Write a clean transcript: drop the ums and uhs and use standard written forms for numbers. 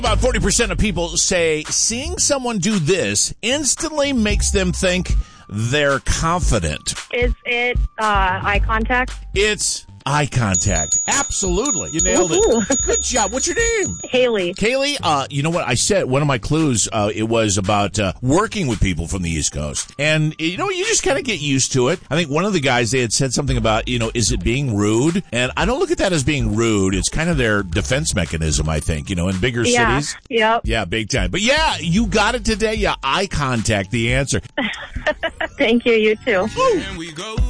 About 40% of people say seeing someone do this instantly makes them think they're confident. Is it eye contact? It's eye contact. Absolutely. You nailed it. Good job. What's your name? Haley. Kaylee, you know what? I said one of my clues, it was about working with people from the East Coast. And, you just kind of get used to it. I think one of the guys, they had said something about, is it being rude? And I don't look at that as being rude. It's kind of their defense mechanism, I think, in bigger cities. Yep. Yeah, big time. But yeah, you got it today. Yeah, eye contact, the answer. Thank you. You too. Here we go.